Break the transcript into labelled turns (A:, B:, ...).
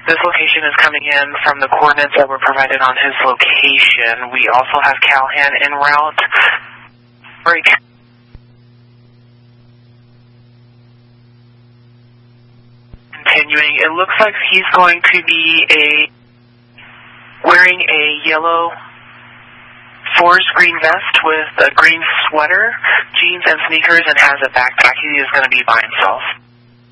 A: This location is coming in from the coordinates that were provided on his location. We also have Calhan en route. Break. Continuing, it looks like he's going to be wearing a yellow forest green vest with a green sweater, jeans and sneakers, and has a backpack. He is going to be by himself.